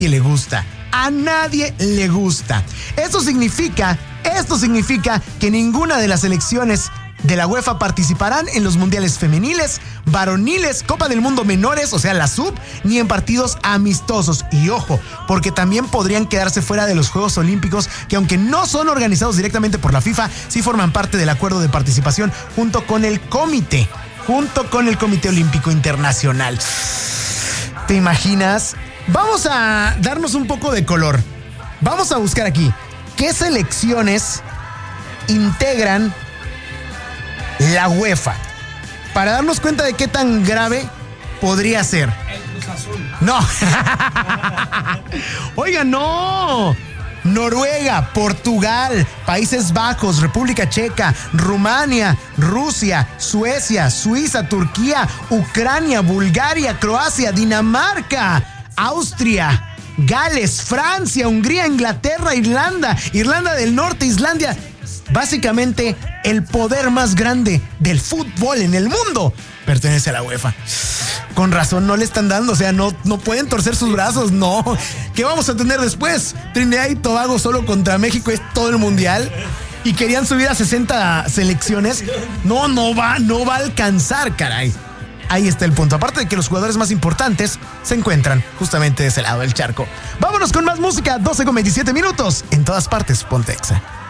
le gusta. A nadie le gusta. Esto significa que ninguna de las selecciones de la UEFA participarán en los mundiales femeniles, varoniles, Copa del Mundo menores, o sea, la sub, ni en partidos amistosos. Y ojo, porque también podrían quedarse fuera de los Juegos Olímpicos, que aunque no son organizados directamente por la FIFA, sí forman parte del acuerdo de participación junto con el Comité Olímpico Internacional. ¿Te imaginas? Vamos a darnos un poco de color. Vamos a buscar aquí qué selecciones integran la UEFA para darnos cuenta de qué tan grave podría ser. El Cruz Azul. No. Oiga, no. Noruega, Portugal, Países Bajos, República Checa, Rumania, Rusia, Suecia, Suiza, Turquía, Ucrania, Bulgaria, Croacia, Dinamarca, Austria, Gales, Francia, Hungría, Inglaterra, Irlanda del Norte, Islandia. Básicamente, el poder más grande del fútbol en el mundo pertenece a la UEFA. Con razón no le están dando, o sea, no pueden torcer sus brazos, no. ¿Qué vamos a tener después? Trinidad y Tobago solo contra México es todo el mundial. Y querían subir a 60 selecciones. No va a alcanzar, caray. Ahí está el punto. Aparte de que los jugadores más importantes se encuentran justamente de ese lado del charco. Vámonos con más música. 12:27 minutos. En todas partes, ponte Exa.